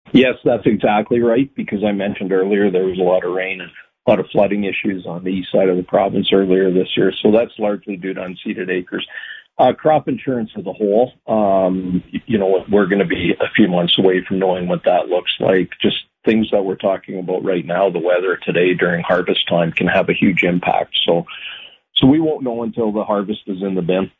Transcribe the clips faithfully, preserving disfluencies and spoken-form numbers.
Yes, that's exactly right, because I mentioned earlier there was a lot of rain and a lot of flooding issues on the east side of the province earlier this year. So that's largely due to unseeded acres. Uh, crop insurance as a whole, um, you know, we're going to be a few months away from knowing what that looks like. Just things that we're talking about right now, the weather today during harvest time can have a huge impact. So, so we won't know until the harvest is in the bin.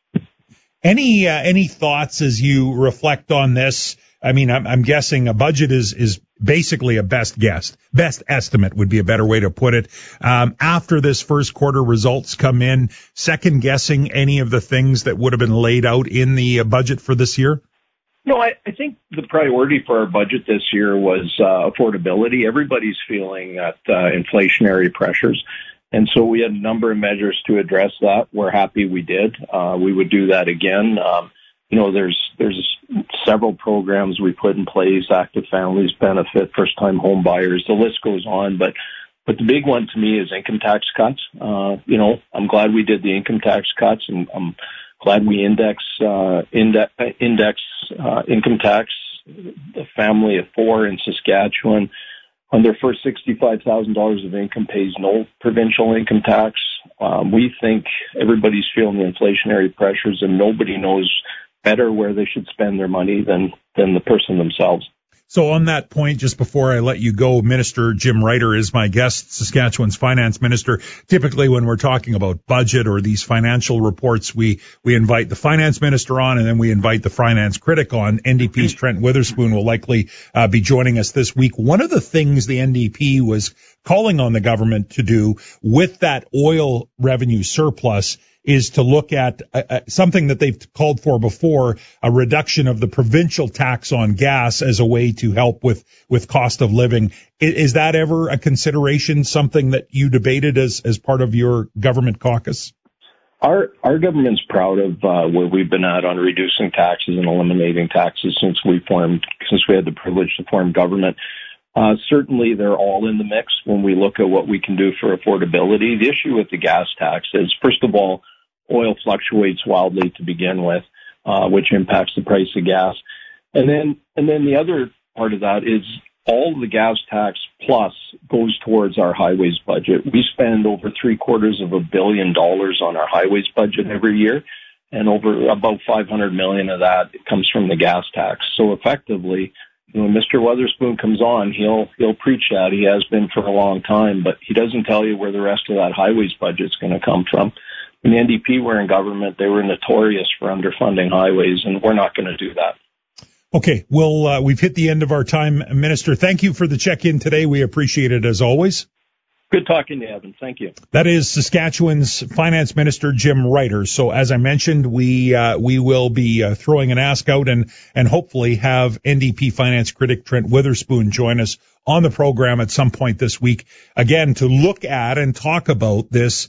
Any uh, any thoughts as you reflect on this? I mean, I'm, I'm guessing a budget is is basically a best guess. Best estimate would be a better way to put it. Um, after this first quarter results come in, second guessing any of the things that would have been laid out in the uh, budget for this year? No, I, I think the priority for our budget this year was uh, affordability. Everybody's feeling that uh, inflationary pressures. And so we had a number of measures to address that. We're happy we did. Uh, we would do that again. Um, you know, there's there's several programs we put in place, active families benefit, first-time home buyers. The list goes on. But but the big one to me is income tax cuts. Uh, you know, I'm glad we did the income tax cuts, and I'm glad we index uh, index, index uh, income tax. The family of four in Saskatchewan, on their first sixty-five thousand dollars of income, pays no provincial income tax. Um, we think everybody's feeling the inflationary pressures, and nobody knows better where they should spend their money than, than the person themselves. So on that point, just before I let you go, Minister Jim Reiter is my guest, Saskatchewan's finance minister. Typically when we're talking about budget or these financial reports, we, we invite the finance minister on, and then we invite the finance critic on. N D P's Trent Witherspoon will likely uh, be joining us this week. One of the things the N D P was calling on the government to do with that oil revenue surplus is to look at uh, something that they've called for before, a reduction of the provincial tax on gas as a way to help with, with cost of living. Is, is that ever a consideration, something that you debated as, as part of your government caucus? Our our government's proud of uh, where we've been at on reducing taxes and eliminating taxes since we formed, since we had the privilege to form government. Uh, certainly, they're all in the mix when we look at what we can do for affordability. The issue with the gas tax is, first of all, oil fluctuates wildly to begin with, uh, which impacts the price of gas. And then, and then the other part of that is all of the gas tax plus goes towards our highways budget. We spend over three quarters of a billion dollars on our highways budget every year, and over about five hundred million of that comes from the gas tax. So effectively, you know, when Mister Witherspoon comes on, he'll he'll preach that. He has been for a long time, but he doesn't tell you where the rest of that highways budget's going to come from. When the N D P were in government, they were notorious for underfunding highways, and we're not going to do that. Okay, well, uh, we've hit the end of our time, Minister. Thank you for the check-in today. We appreciate it as always. Good talking to you, Evan. Thank you. That is Saskatchewan's Finance Minister, Jim Reiter. So as I mentioned, we uh, we will be uh, throwing an ask out and, and hopefully have N D P finance critic Trent Witherspoon join us on the program at some point this week, again, to look at and talk about this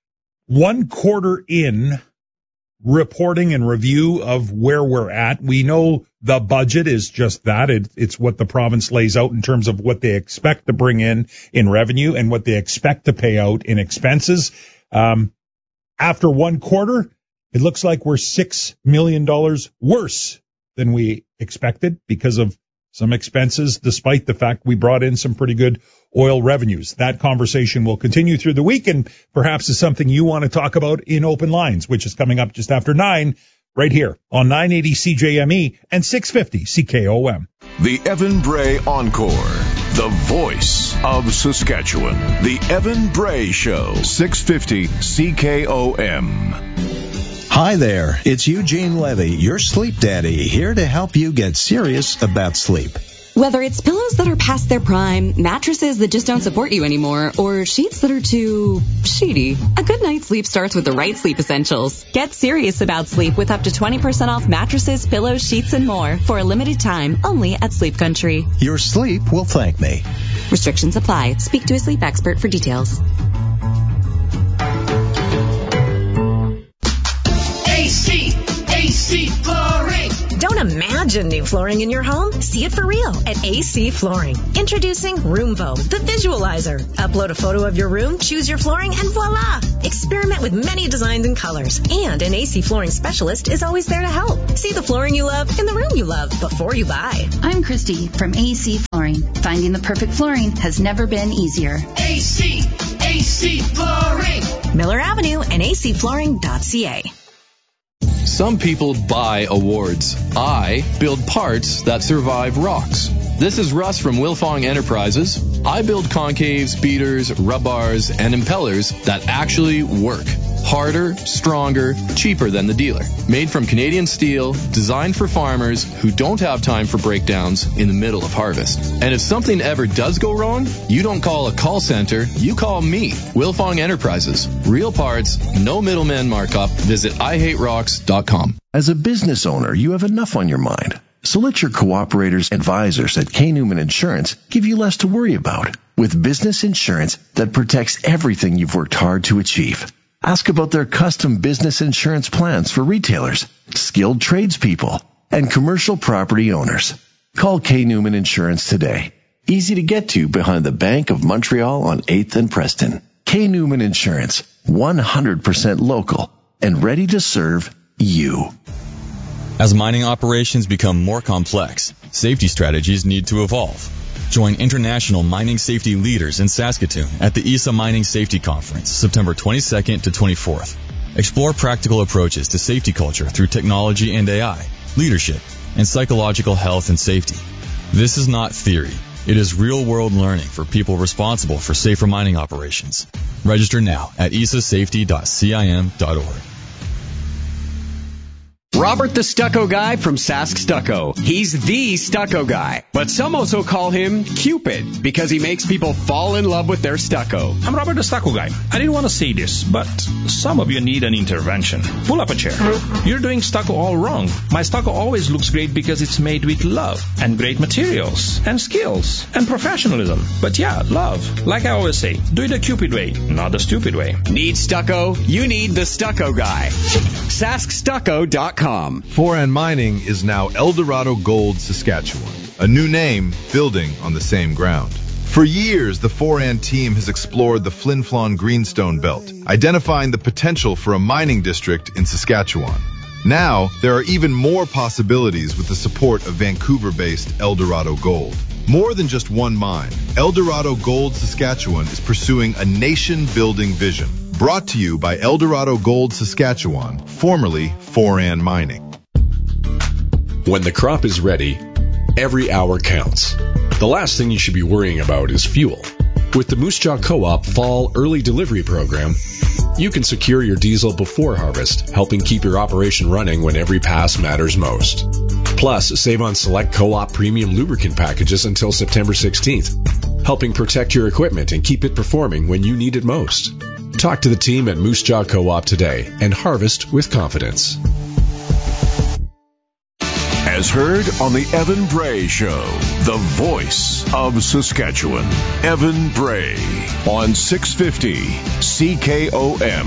one quarter in reporting and review of where we're at. We know the budget is just that. It, it's what the province lays out in terms of what they expect to bring in in revenue and what they expect to pay out in expenses. Um, after one quarter, it looks like we're six million dollars worse than we expected because of some expenses, despite the fact we brought in some pretty good oil revenues. That conversation will continue through the week and perhaps is something you want to talk about in Open Lines, which is coming up just after nine, right here on nine eighty C J M E and six fifty C K O M. The Evan Bray Encore, the voice of Saskatchewan. The Evan Bray Show, six fifty C K O M. Hi there, it's Eugene Levy, your sleep daddy, here to help you get serious about sleep. Whether it's pillows that are past their prime, mattresses that just don't support you anymore, or sheets that are too sheety, a good night's sleep starts with the right sleep essentials. Get serious about sleep with up to twenty percent off mattresses, pillows, sheets, and more for a limited time only at Sleep Country. Your sleep will thank me. Restrictions apply. Speak to a sleep expert for details. A C, A C Parade. Don't imagine Imagine new flooring in your home. See it for real at A C Flooring. Introducing Roomvo, the visualizer. Upload a photo of your room, choose your flooring, and voila! Experiment with many designs and colors. And an A C Flooring specialist is always there to help. See the flooring you love in the room you love before you buy. I'm Christy from A C Flooring. Finding the perfect flooring has never been easier. A C, A C Flooring. Miller Avenue and A C flooring dot C A. Some people buy awards. I build parts that survive rocks. This is Russ from Wilfong Enterprises. I build concaves, beaters, rub bars, and impellers that actually work. Harder, stronger, cheaper than the dealer. Made from Canadian steel, designed for farmers who don't have time for breakdowns in the middle of harvest. And if something ever does go wrong, you don't call a call center, you call me. Wilfong Enterprises. Real parts, no middleman markup. Visit I hate rocks dot com. As a business owner, you have enough on your mind. So let your cooperators advisors at K. Newman Insurance give you less to worry about with business insurance that protects everything you've worked hard to achieve. Ask about their custom business insurance plans for retailers, skilled tradespeople, and commercial property owners. Call K. Newman Insurance today. Easy to get to behind the Bank of Montreal on eighth and Preston. K. Newman Insurance, one hundred percent local and ready to serve you. As mining operations become more complex, safety strategies need to evolve. Join international mining safety leaders in Saskatoon at the I S A Mining Safety Conference, September twenty-second to twenty-fourth. Explore practical approaches to safety culture through technology and A I, leadership, and psychological health and safety. This is not theory. It is real-world learning for people responsible for safer mining operations. Register now at I S A safety dot C I M dot org. Robert the Stucco Guy from Sask Stucco. He's the stucco guy, but some also call him Cupid because he makes people fall in love with their stucco. I'm Robert the Stucco Guy. I didn't want to say this, but some of you need an intervention. Pull up a chair. You're doing stucco all wrong. My stucco always looks great because it's made with love and great materials and skills and professionalism. But yeah, love. Like I always say, do it the Cupid way, not the stupid way. Need stucco? You need the Stucco Guy. Sask Stucco dot com. Foran Mining is now Eldorado Gold Saskatchewan, a new name building on the same ground. For years, the Foran team has explored the Flin Flon Greenstone Belt, identifying the potential for a mining district in Saskatchewan. Now, there are even more possibilities with the support of Vancouver-based Eldorado Gold. More than just one mine, Eldorado Gold Saskatchewan is pursuing a nation-building vision. Brought to you by Eldorado Gold Saskatchewan, formerly Foran Mining. When the crop is ready, every hour counts. The last thing you should be worrying about is fuel. With the Moose Jaw Co-op Fall Early Delivery Program, you can secure your diesel before harvest, helping keep your operation running when every pass matters most. Plus, save on select Co-op premium lubricant packages until September sixteenth, helping protect your equipment and keep it performing when you need it most. Talk to the team at Moose Jaw Co-op today and harvest with confidence. As heard on the Evan Bray Show, the voice of Saskatchewan, Evan Bray, on six fifty C K O M.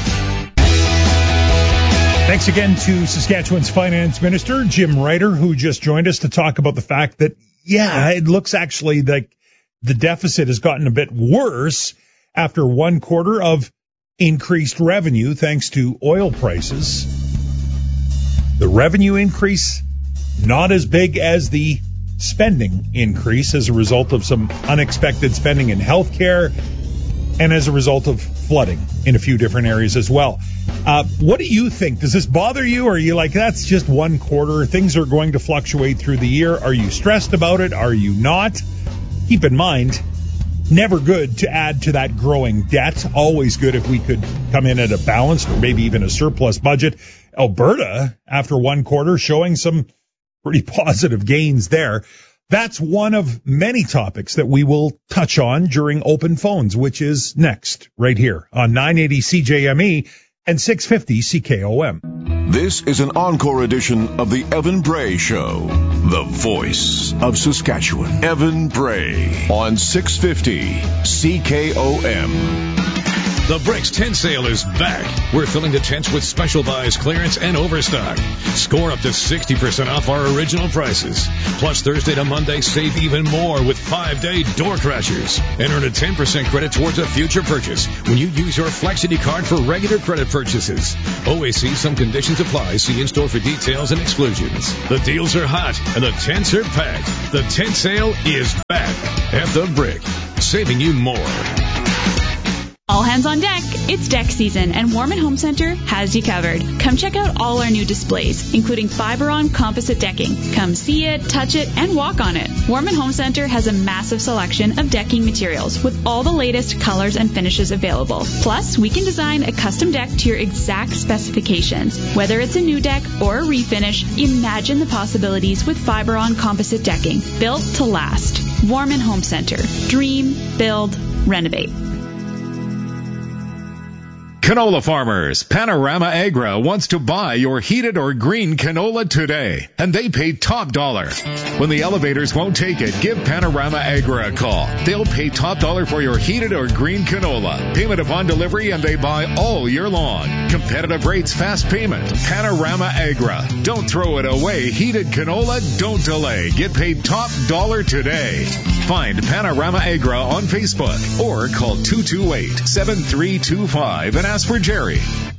Thanks again to Saskatchewan's Finance Minister, Jim Ryder, who just joined us to talk about the fact that, yeah, it looks actually like the deficit has gotten a bit worse after one quarter of increased revenue thanks to oil prices. The revenue increase, not as big as the spending increase as a result of some unexpected spending in healthcare and as a result of flooding in a few different areas as well. Uh, what do you think? Does this bother you? Or are you like, that's just one quarter? Things are going to fluctuate through the year. Are you stressed about it? Are you not? Keep in mind, never good to add to that growing debt. Always good if we could come in at a balanced or maybe even a surplus budget. Alberta, after one quarter, showing some pretty positive gains there. That's one of many topics that we will touch on during Open Phones, which is next, right here on nine eighty C J M E and six fifty C K O M. This is an encore edition of the Evan Bray Show, the voice of Saskatchewan. Evan Bray on six fifty C K O M. The Bricks Tent Sale is back. We're filling the tents with special buys, clearance, and overstock. Score up to sixty percent off our original prices. Plus, Thursday to Monday, save even more with five-day door crashers. And earn a ten percent credit towards a future purchase when you use your Flexity card for regular credit purchases. Always see some conditions apply. See in-store for details and exclusions. The deals are hot and the tents are packed. The tent sale is back at The Brick, saving you more. All hands on deck. It's deck season, and Warman Home Center has you covered. Come check out all our new displays, including Fiberon composite decking. Come see it, touch it, and walk on it. Warman Home Center has a massive selection of decking materials with all the latest colors and finishes available. Plus, we can design a custom deck to your exact specifications. Whether it's a new deck or a refinish, imagine the possibilities with Fiberon composite decking. Built to last. Warman Home Center. Dream, build, renovate. Canola farmers, Panorama Agra wants to buy your heated or green canola today, and they pay top dollar. When the elevators won't take it, give Panorama Agra a call. They'll pay top dollar for your heated or green canola. Payment upon delivery, and they buy all year long. Competitive rates, fast payment. Panorama Agra. Don't throw it away. Heated canola, don't delay. Get paid top dollar today. Find Panorama Agra on Facebook or call two two eight, seven three two five and ask for Jerry.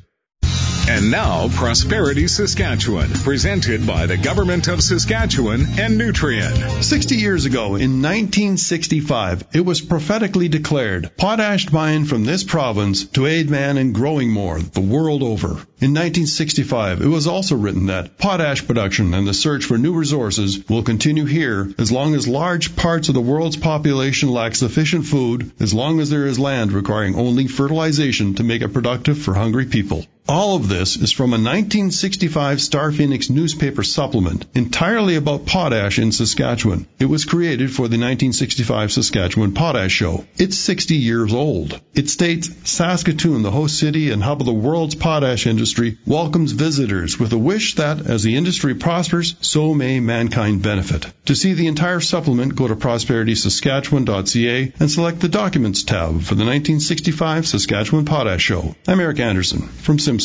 And now, Prosperity Saskatchewan, presented by the Government of Saskatchewan and Nutrien. Sixty years ago, in nineteen sixty-five, it was prophetically declared, potash mined from this province to aid man in growing more the world over. In nineteen sixty-five, it was also written that potash production and the search for new resources will continue here as long as large parts of the world's population lack sufficient food, as long as there is land requiring only fertilization to make it productive for hungry people. All of this is from a nineteen sixty-five Star Phoenix newspaper supplement entirely about potash in Saskatchewan. It was created for the nineteen sixty-five Saskatchewan Potash Show. It's sixty years old. It states, Saskatoon, the host city and hub of the world's potash industry, welcomes visitors with a wish that, as the industry prospers, so may mankind benefit. To see the entire supplement, go to prosperity saskatchewan dot c a and select the Documents tab for the nineteen sixty-five Saskatchewan Potash Show. I'm Eric Anderson from SIMSA.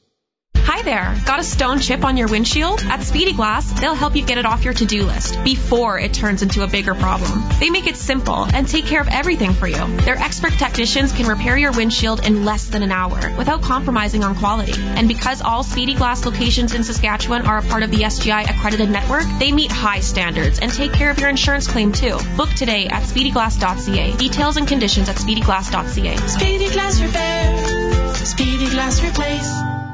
Hi there. Got a stone chip on your windshield? At Speedy Glass, they'll help you get it off your to-do list before it turns into a bigger problem. They make it simple and take care of everything for you. Their expert technicians can repair your windshield in less than an hour without compromising on quality. And because all Speedy Glass locations in Saskatchewan are a part of the S G I accredited network, they meet high standards and take care of your insurance claim too. Book today at speedy glass dot c a. Details and conditions at speedy glass dot c a. Speedy Glass Repair. Speedy Glass Replace.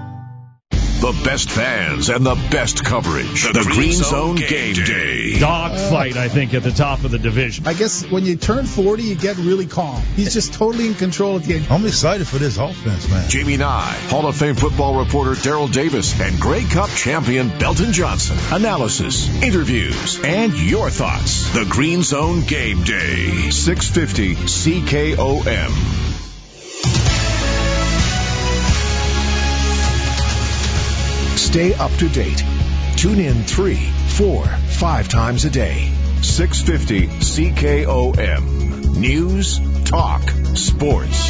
The best fans and the best coverage. The, the Green, Green Zone, Zone Game Day. Day. Dogfight, I think, at the top of the division. I guess when you turn forty, you get really calm. He's just totally in control of the game. I'm excited for this offense, man. Jamie Nye, Hall of Fame football reporter Daryl Davis, and Grey Cup champion Belton Johnson. Analysis, interviews, and your thoughts. The Green Zone Game Day. six fifty C K O M. Stay up to date. Tune in three, four, five times a day. six fifty C K O M. News, talk, sports.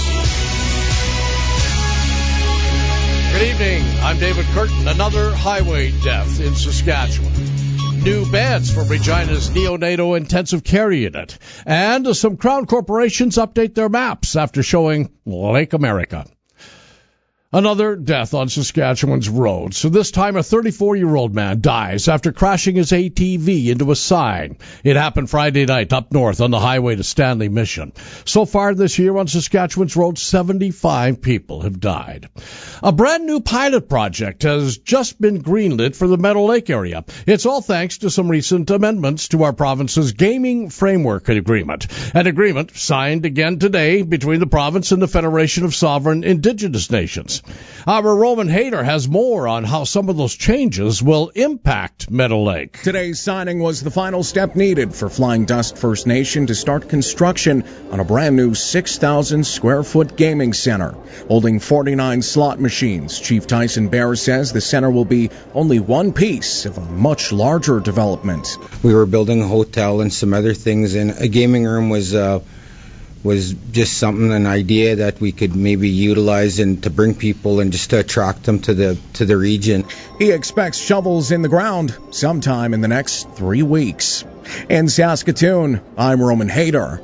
Good evening. I'm David Curtin. Another highway death in Saskatchewan. New beds for Regina's neonatal intensive care unit. And some Crown corporations update their maps after showing Lake America. Another death on Saskatchewan's roads. So this time, a thirty-four-year-old man dies after crashing his A T V into a sign. It happened Friday night up north on the highway to Stanley Mission. So far this year on Saskatchewan's roads, seventy-five people have died. A brand new pilot project has just been greenlit for the Meadow Lake area. It's all thanks to some recent amendments to our province's Gaming Framework Agreement. An agreement signed again today between the province and the Federation of Sovereign Indigenous Nations. Our Roman Hayter has more on how some of those changes will impact Meadow Lake. Today's signing was the final step needed for Flying Dust First Nation to start construction on a brand new six thousand square foot gaming center, holding forty-nine slot machines. Chief Tyson Bear says the center will be only one piece of a much larger development. We were building a hotel and some other things, and a gaming room was uh, was just something, an idea that we could maybe utilize and to bring people and just to attract them to the to the region. He expects shovels in the ground sometime in the next three weeks. In Saskatoon, I'm Roman Hayter.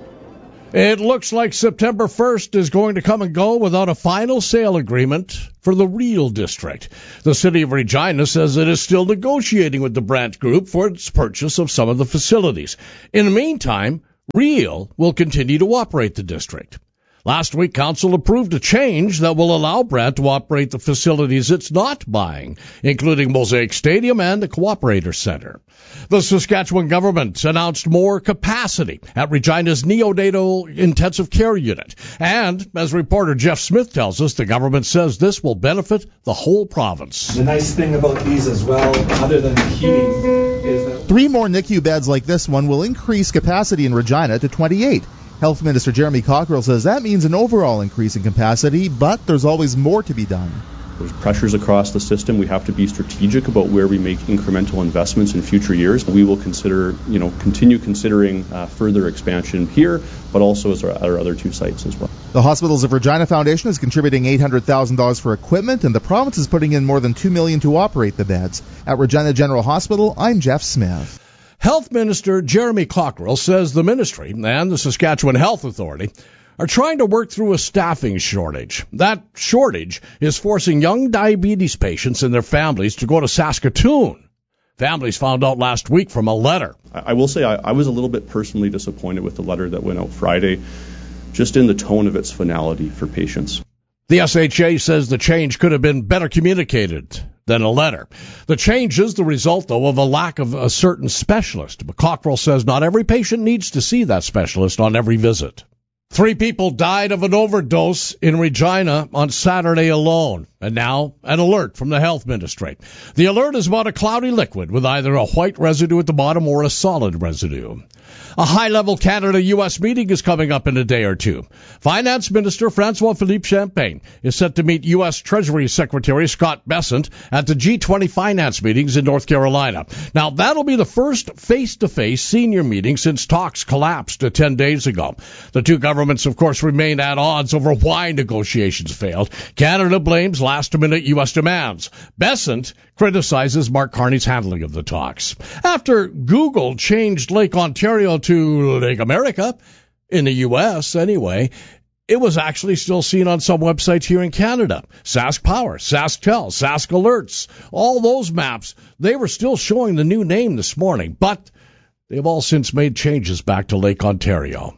It looks like September first is going to come and go without a final sale agreement for the Real District. The city of Regina says it is still negotiating with the Brandt Group for its purchase of some of the facilities. In the meantime, Real will continue to operate the district. Last week, Council approved a change that will allow Brandt to operate the facilities it's not buying, including Mosaic Stadium and the Cooperator Center. The Saskatchewan government announced more capacity at Regina's neonatal intensive care unit. And, as reporter Jeff Smith tells us, the government says this will benefit the whole province. The nice thing about these as well, other than the heating, is that three more N I C U beds like this one will increase capacity in Regina to twenty-eight. Health Minister Jeremy Cockrell says that means an overall increase in capacity, but there's always more to be done. There's pressures across the system. We have to be strategic about where we make incremental investments in future years. We will consider, you know, continue considering uh, further expansion here, but also as our, our other two sites as well. The Hospitals of Regina Foundation is contributing eight hundred thousand dollars for equipment, and the province is putting in more than two million dollars to operate the beds. At Regina General Hospital, I'm Jeff Smith. Health Minister Jeremy Cockrell says the ministry and the Saskatchewan Health Authority are trying to work through a staffing shortage. That shortage is forcing young diabetes patients and their families to go to Saskatoon. Families found out last week from a letter. I will say I, I was a little bit personally disappointed with the letter that went out Friday, just in the tone of its finality for patients. The S H A says the change could have been better communicated than a letter. The change is the result, though, of a lack of a certain specialist. But Cockrell says not every patient needs to see that specialist on every visit. Three people died of an overdose in Regina on Saturday alone. And now, an alert from the health ministry. The alert is about a cloudy liquid with either a white residue at the bottom or a solid residue. A high-level Canada-U S meeting is coming up in a day or two. Finance Minister François-Philippe Champagne is set to meet U S Treasury Secretary Scott Bessent at the G twenty finance meetings in North Carolina. Now, that'll be the first face-to-face senior meeting since talks collapsed ten days ago. The two governments, of course, remain at odds over why negotiations failed. Canada blames last-minute U S demands. Bessent criticizes Mark Carney's handling of the talks. After Google changed Lake Ontario to Lake America, in the U S anyway, it was actually still seen on some websites here in Canada. Sask Power, SaskTel, Sask Alerts, all those maps, they were still showing the new name this morning, but they've all since made changes back to Lake Ontario.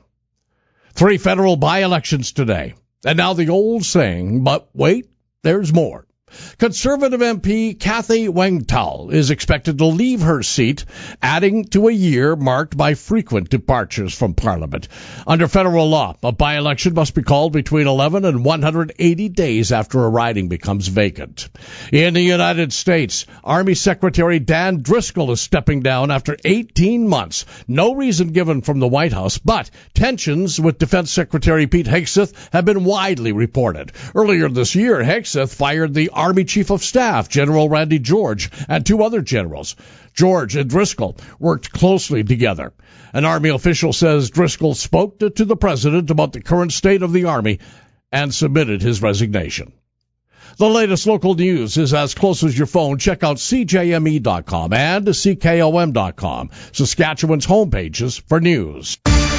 Three federal by-elections today. And now the old saying, but wait, there's more. Conservative M P Kathy Wangtal is expected to leave her seat, adding to a year marked by frequent departures from Parliament. Under federal law, a by-election must be called between eleven and one hundred eighty days after a riding becomes vacant. In the United States, Army Secretary Dan Driscoll is stepping down after eighteen months. No reason given from the White House, but tensions with Defense Secretary Pete Hegseth have been widely reported. Earlier this year, Hegseth fired the Army Chief of Staff, General Randy George, and two other generals. George and Driscoll worked closely together. An Army official says Driscoll spoke to, to the president about the current state of the Army and submitted his resignation. The latest local news is as close as your phone. Check out C J M E dot com and C K O M dot com, Saskatchewan's homepages for news.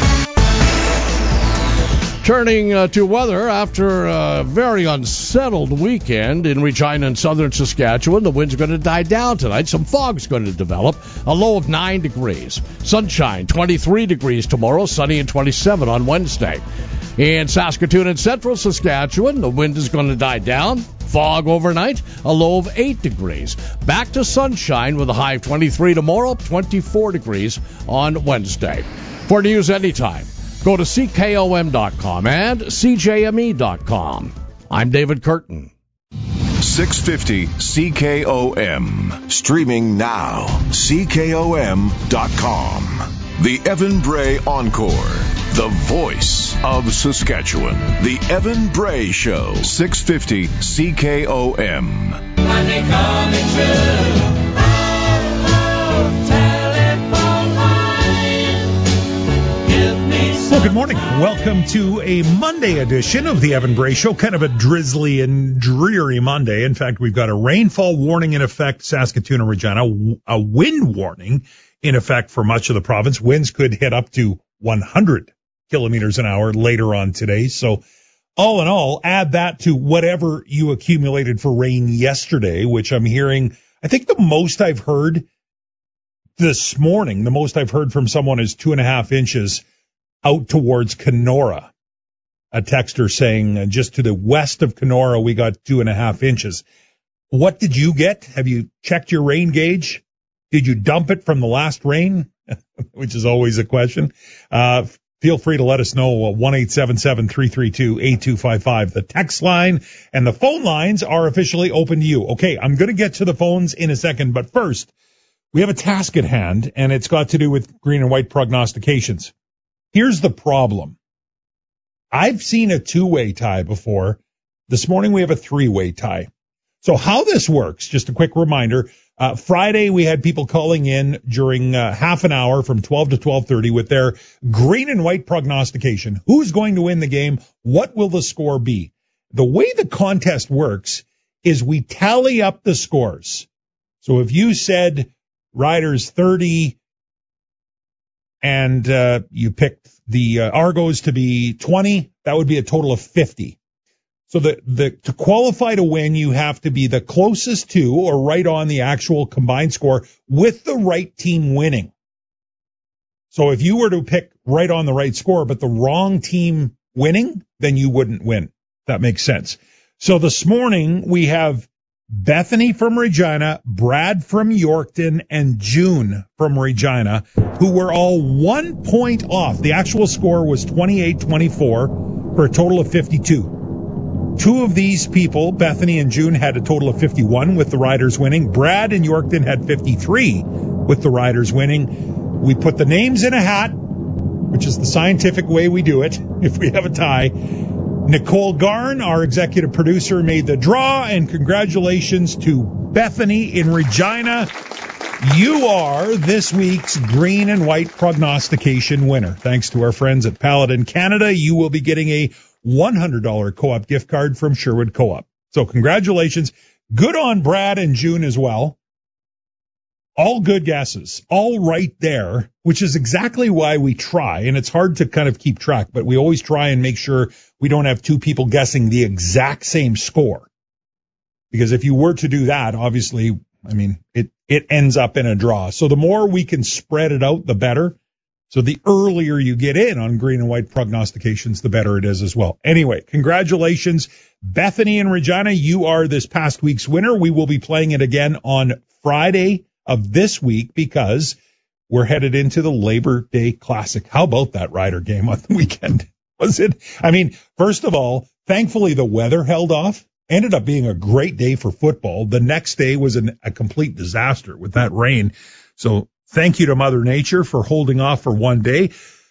Turning uh, to weather, after a very unsettled weekend in Regina and southern Saskatchewan, the wind's going to die down tonight. Some fog's going to develop. A low of nine degrees. Sunshine, twenty-three degrees tomorrow, sunny and twenty-seven on Wednesday. In Saskatoon and central Saskatchewan, the wind is going to die down. Fog overnight, a low of eight degrees. Back to sunshine with a high of twenty-three tomorrow, twenty-four degrees on Wednesday. For news anytime, go to C K O M dot com and C J M E dot com. I'm David Curtin. six fifty C K O M. Streaming now. C K O M dot com. The Evan Bray Encore. The voice of Saskatchewan. The Evan Bray Show. six fifty C K O M. Money coming true. Oh, oh, telephone line. Give me some. Well, good morning. Welcome to a Monday edition of the Evan Bray Show. Kind of a drizzly and dreary Monday. In fact, we've got a rainfall warning in effect, Saskatoon and Regina, a wind warning in effect for much of the province. Winds could hit up to one hundred kilometers an hour later on today. So all in all, add that to whatever you accumulated for rain yesterday, which I'm hearing, I think the most I've heard this morning, the most I've heard from someone is two and a half inches out towards Kenora. A texter saying uh, just to the west of Kenora, we got two and a half inches. What did you get? Have you checked your rain gauge? Did you dump it from the last rain? Which is always a question. Uh, feel free to let us know. Uh, one eight seven seven, three three two, eight two five five. The text line and the phone lines are officially open to you. Okay, I'm going to get to the phones in a second, but first, we have a task at hand, and it's got to do with green and white prognostications. Here's the problem. I've seen a two-way tie before. This morning we have a three-way tie. So how this works, just a quick reminder, uh, Friday we had people calling in during uh, half an hour from twelve to twelve thirty with their green and white prognostication. Who's going to win the game? What will the score be? The way the contest works is we tally up the scores. So if you said Riders thirty, and uh, you picked the uh, Argos to be twenty, that would be a total of fifty. So the, the to qualify to win, you have to be the closest to or right on the actual combined score with the right team winning. So if you were to pick right on the right score, but the wrong team winning, then you wouldn't win. That makes sense. So this morning we have Bethany from Regina, Brad from Yorkton, and June from Regina, who were all one point off. The actual score was twenty-eight twenty-four for a total of fifty-two. Two of these people, Bethany and June, had a total of fifty-one with the Riders winning. Brad and Yorkton had fifty-three with the Riders winning. We put the names in a hat, which is the scientific way we do it if we have a tie. Nicole Garn, our executive producer, made the draw, and congratulations to Bethany in Regina. You are this week's green and white prognostication winner. Thanks to our friends at Paladin Canada, you will be getting a one hundred dollars Co-op gift card from Sherwood Co-op. So congratulations. Good on Brad and June as well. All good guesses, all right there, which is exactly why we try. And it's hard to kind of keep track, but we always try and make sure we don't have two people guessing the exact same score. Because if you were to do that, obviously, I mean, it, it ends up in a draw. So the more we can spread it out, the better. So the earlier you get in on green and white prognostications, the better it is as well. Anyway, congratulations, Bethany and Regina. You are this past week's winner. We will be playing it again on Friday of this week because we're headed into the Labor Day Classic. How about that Rider game on the weekend? Was it? I mean, first of all, thankfully the weather held off. Ended up being a great day for football. The next day was an, a complete disaster with that rain. So thank you to Mother Nature for holding off for one day.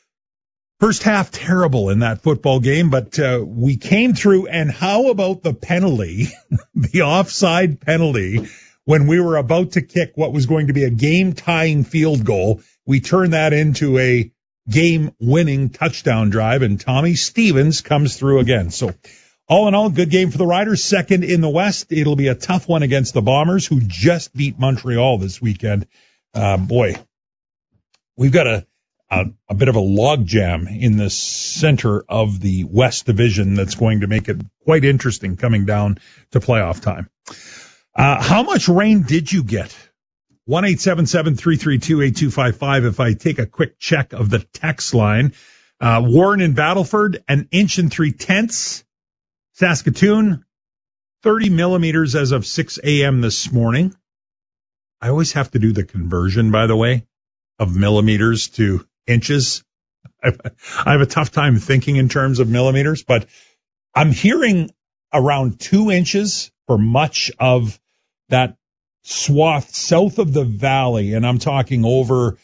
First half terrible in that football game, but uh, we came through. And how about the penalty, the offside penalty? When we were about to kick what was going to be a game-tying field goal, we turned that into a game-winning touchdown drive, and Tommy Stevens comes through again. So all in all, good game for the Riders. Second in the West. It'll be a tough one against the Bombers, who just beat Montreal this weekend. Uh, boy, we've got a, a, a bit of a logjam in the center of the West Division that's going to make it quite interesting coming down to playoff time. Uh, how much rain did you get? one eight seven seven, three three two, eight two five five. If I take a quick check of the text line, uh, Warren in Battleford, an inch and three tenths. Saskatoon, thirty millimeters as of six a.m. this morning. I always have to do the conversion, by the way, of millimeters to inches. I've, I have a tough time thinking in terms of millimeters, but I'm hearing around two inches for much of that swath south of the valley, and I'm talking over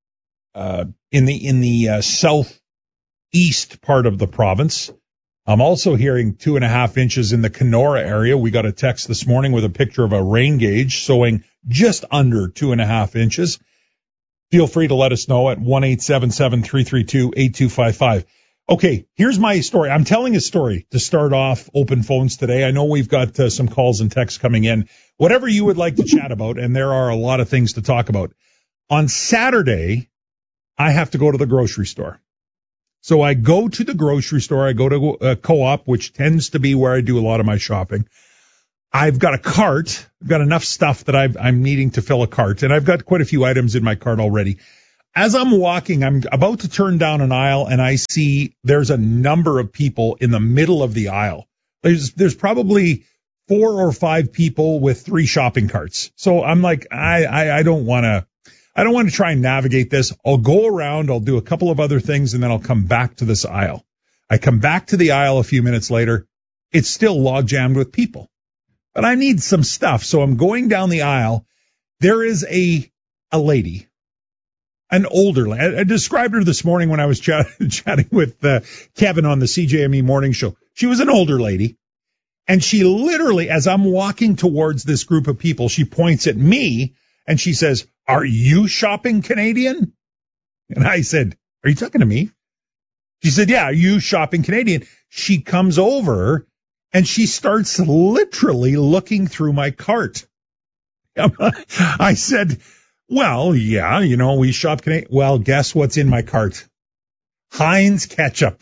uh, in the in the uh, southeast part of the province. I'm also hearing two and a half inches in the Kenora area. We got a text this morning with a picture of a rain gauge showing just under two and a half inches. feel free to let us know at one eight seven seven, three three two, eight two five five. Okay, here's my story. I'm telling a story to start off open phones today. I know we've got uh, some calls and texts coming in. Whatever you would like to chat about, and there are a lot of things to talk about. On Saturday, I have to go to the grocery store. So I go to the grocery store. I go to a Co-op, which tends to be where I do a lot of my shopping. I've got a cart. I've got enough stuff that I've, I'm needing to fill a cart, and I've got quite a few items in my cart already. As I'm walking, I'm about to turn down an aisle, and I see there's a number of people in the middle of the aisle. There's there's probably four or five people with three shopping carts. So I'm like, I I, I don't want to I don't want to try and navigate this. I'll go around, I'll do a couple of other things, and then I'll come back to this aisle. I come back to the aisle a few minutes later. It's still log jammed with people, but I need some stuff. So I'm going down the aisle. There is a a lady. An older lady. I described her this morning when I was chat- chatting with uh, Kevin on the C J M E morning show. She was an older lady, and she literally, as I'm walking towards this group of people, she points at me and she says, "Are you shopping Canadian?" And I said, "Are you talking to me?" She said, "Yeah, are you shopping Canadian?" She comes over and she starts literally looking through my cart. I said, "Well, yeah, you know, we shop Canadian." Well, guess what's in my cart? Heinz ketchup.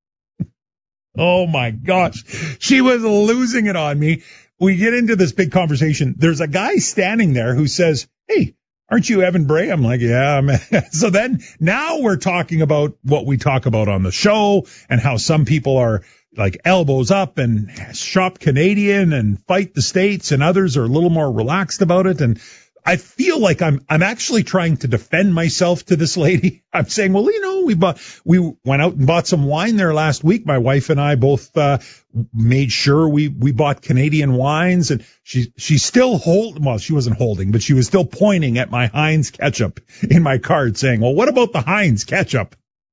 Oh my gosh. She was losing it on me. We get into this big conversation. There's a guy standing there who says, "Hey, aren't you Evan Bray?" I'm like, "Yeah, man." So then now we're talking about what we talk about on the show and how some people are like elbows up and shop Canadian and fight the States, and others are a little more relaxed about it. And I feel like I'm I'm actually trying to defend myself to this lady. I'm saying, well, you know, we bought we went out and bought some wine there last week. My wife and I both uh, made sure we we bought Canadian wines, and she she's still holding. Well, she wasn't holding, but she was still pointing at my Heinz ketchup in my cart, saying, "Well, what about the Heinz ketchup?"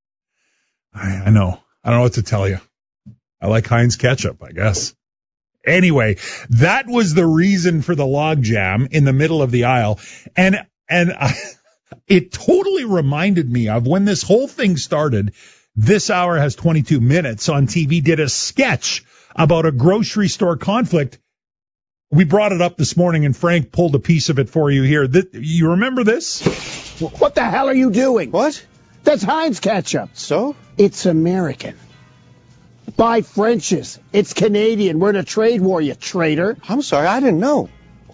I, I know. I don't know what to tell you. I like Heinz ketchup, I guess. Anyway, that was the reason for the log jam in the middle of the aisle. And, and I, it totally reminded me of when this whole thing started. This Hour Has twenty-two minutes on T V did a sketch about a grocery store conflict. We brought it up this morning, and Frank pulled a piece of it for you here. Th- you remember this? What the hell are you doing? What? That's Heinz ketchup. So? It's American. Buy French's. It's Canadian. We're in a trade war, you traitor. I'm sorry, I didn't know.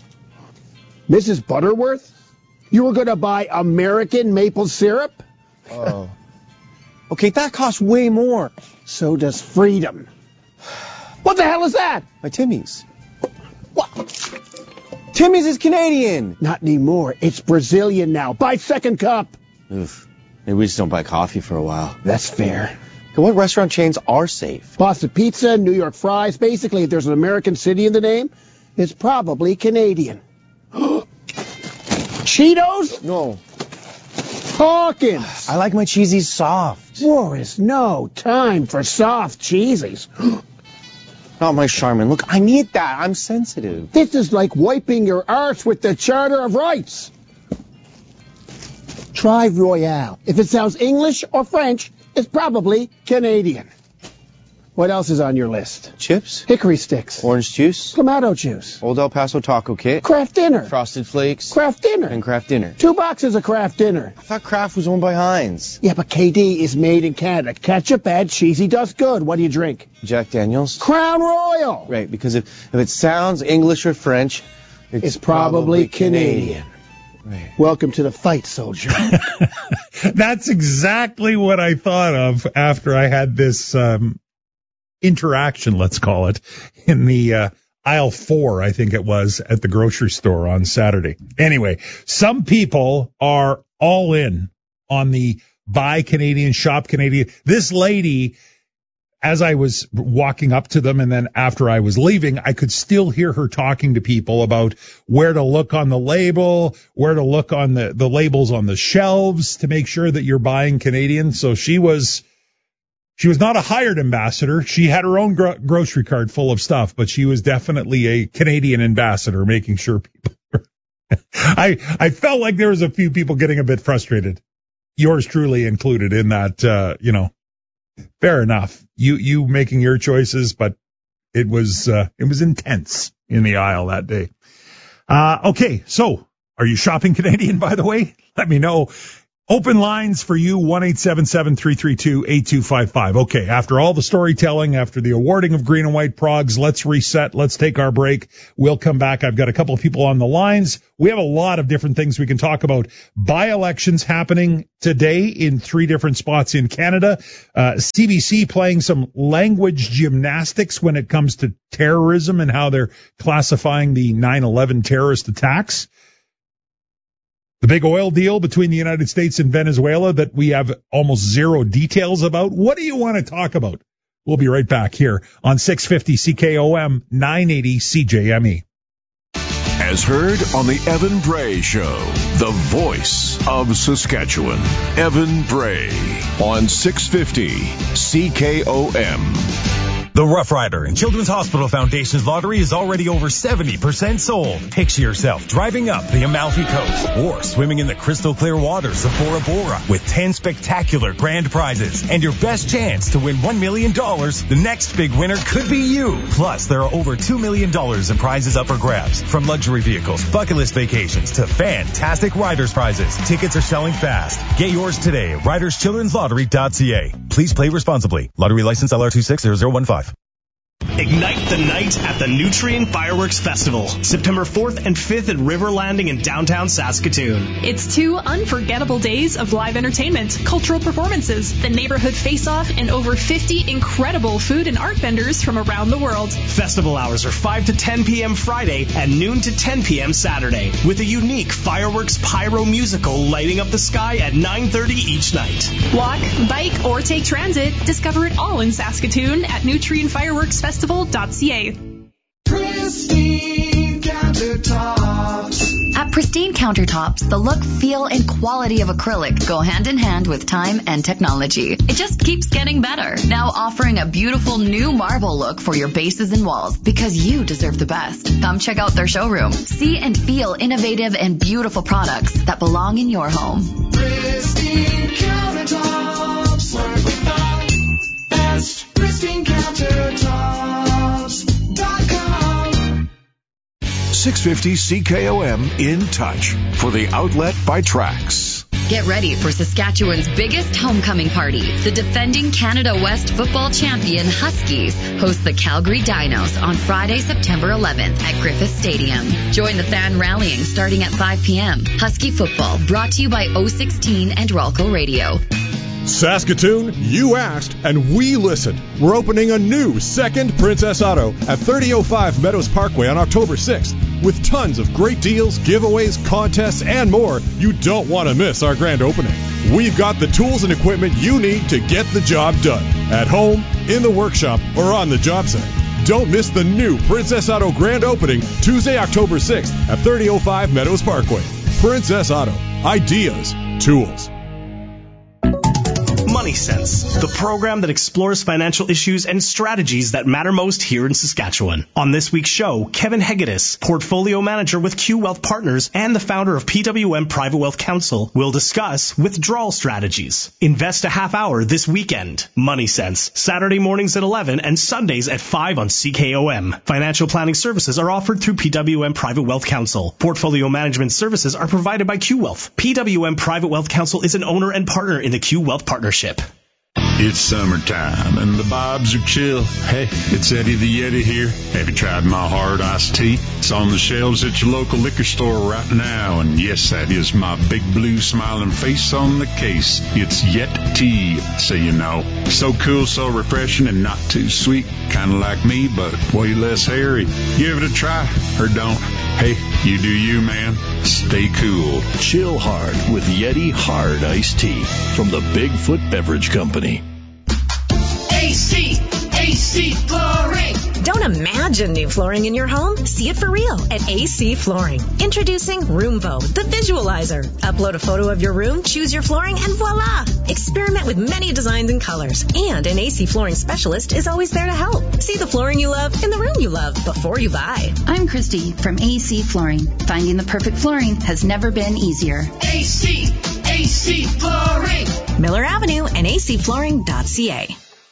Missus Butterworth? You were going to buy American maple syrup? Oh. Okay, that costs way more. So does freedom. What the hell is that? My Timmy's. What? Timmy's is Canadian. Not anymore. It's Brazilian now. Buy second cup. Oof. Maybe we just don't buy coffee for a while. That's fair. What restaurant chains are safe? Boston Pizza, New York Fries. Basically, if there's an American city in the name, it's probably Canadian. Cheetos? No. Hawkins. I like my cheesies soft. War is no time for soft cheesies. Not my Charmin. Look, I need that. I'm sensitive. This is like wiping your arse with the Charter of Rights. Try Royale. If it sounds English or French, it's probably Canadian. What else is on your list? Chips. Hickory sticks. Orange juice. Clamato juice. Old El Paso taco kit. Kraft Dinner. Frosted Flakes. Kraft Dinner. And Kraft Dinner. Two boxes of Kraft Dinner. I thought Kraft was owned by Heinz. Yeah, but K D is made in Canada. Ketchup bad, cheesy does good. What do you drink? Jack Daniels. Crown Royal. Right, because if, if it sounds English or French, it's, it's probably, probably Canadian. Canadian. Right. Welcome to the fight, soldier. That's exactly what I thought of after I had this um, interaction, let's call it, in the uh, aisle four, I think it was, at the grocery store on Saturday. Anyway, some people are all in on the buy Canadian, shop Canadian. This lady, as I was walking up to them and then after I was leaving, I could still hear her talking to people about where to look on the label, where to look on the, the labels on the shelves to make sure that you're buying Canadian. So she was, she was not a hired ambassador. She had her own gro- grocery cart full of stuff, but she was definitely a Canadian ambassador, making sure people were I I felt like there was a few people getting a bit frustrated. Yours truly included in that, uh, you know, fair enough. You you making your choices, but it was uh, it was intense in the aisle that day. Uh, okay, so are you shopping Canadian, by the way? Let me know. Open lines for you, one eight seven seven, three three two, eight two five five. Okay, after all the storytelling, after the awarding of green and white progs, let's reset. Let's take our break. We'll come back. I've got a couple of people on the lines. We have a lot of different things we can talk about. By-elections happening today in three different spots in Canada. Uh, C B C playing some language gymnastics when it comes to terrorism and how they're classifying the nine eleven terrorist attacks. The big oil deal between the United States and Venezuela that we have almost zero details about. What do you want to talk about? We'll be right back here on six fifty C K O M, nine eighty C J M E. As heard on the Evan Bray Show, the voice of Saskatchewan. Evan Bray on six fifty C K O M. The Rough Rider and Children's Hospital Foundation's lottery is already over seventy percent sold. Picture yourself driving up the Amalfi Coast or swimming in the crystal clear waters of Bora Bora with ten spectacular grand prizes. And your best chance to win one million dollars, the next big winner could be you. Plus, there are over two million dollars in prizes up for grabs. From luxury vehicles, bucket list vacations to fantastic riders prizes. Tickets are selling fast. Get yours today at riders children's lottery dot c a. Please play responsibly. Lottery license L R two six zero zero one five. Ignite the night at the Nutrien Fireworks Festival, September fourth and fifth at River Landing in downtown Saskatoon. It's two unforgettable days of live entertainment, cultural performances, the neighborhood face-off, and over fifty incredible food and art vendors from around the world. Festival hours are five to ten p.m. Friday and noon to ten p.m. Saturday, with a unique fireworks pyro musical lighting up the sky at nine thirty each night. Walk, bike, or take transit. Discover it all in Saskatoon at Nutrien Fireworks Festival. Festival dot c a. Pristine Countertops. At Pristine Countertops, the look, feel, and quality of acrylic go hand in hand with time and technology. It just keeps getting better. Now offering a beautiful new marble look for your bases and walls, because you deserve the best. Come check out their showroom. See and feel innovative and beautiful products that belong in your home. Pristine Countertops. Work with the best. Pristine Countertops dot com. six fifty C K O M in touch for the outlet by Trax. Get ready for Saskatchewan's biggest homecoming party. The defending Canada West football champion Huskies host the Calgary Dinos on Friday, September eleventh at Griffith Stadium. Join the fan rallying starting at five p.m. Husky football brought to you by O sixteen and Ralco Radio. Saskatoon, you asked and we listened. We're opening a new second Princess Auto at thirty oh five Meadows Parkway on October sixth with tons of great deals, giveaways, contests, and more. You don't want to miss our grand opening. We've got the tools and equipment you need to get the job done at home, in the workshop, or on the job site. Don't miss the new Princess Auto grand opening Tuesday, October sixth at thirty oh five Meadows Parkway. Princess Auto. Ideas. Tools. Money Sense, the program that explores financial issues and strategies that matter most here in Saskatchewan. On this week's show, Kevin Hegedus, portfolio manager with Q Wealth Partners and the founder of P W M Private Wealth Council, will discuss withdrawal strategies. Invest a half hour this weekend. Money Sense, Saturday mornings at eleven and Sundays at five on C K O M. Financial planning services are offered through P W M Private Wealth Council. Portfolio management services are provided by Q Wealth. P W M Private Wealth Council is an owner and partner in the Q Wealth Partnership. It's summertime and the vibes are chill. Hey, it's Eddie the Yeti here. Have you tried my hard iced tea? It's on the shelves at your local liquor store right now. And yes, that is my big blue smiling face on the case. It's Yet Tea, so you know. So cool, so refreshing, and not too sweet. Kind of like me, but way less hairy. Give it a try, or don't. Hey, you do you, man. Stay cool. Chill hard with Yeti Hard Iced Tea from the Bigfoot Beverage Company. A C, A C Flooring. Don't Don't imagine new flooring in your home. See it for real at A C Flooring. Introducing Roomvo, the visualizer. Upload a photo of your room, choose your flooring, and voila! Experiment with many designs and colors. And an A C Flooring specialist is always there to help. See the flooring you love in the room you love before you buy. I'm Christy from A C Flooring. Finding the perfect flooring has never been easier. A C, A C Flooring. Miller Avenue and A C flooring dot C A.